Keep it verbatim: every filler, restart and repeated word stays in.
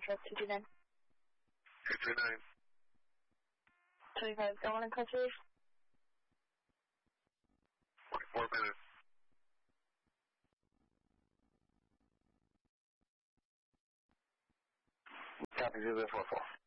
Truck two two nine. two two nine. twenty-five, going in custody. twenty-four minutes. Copy, zero four four.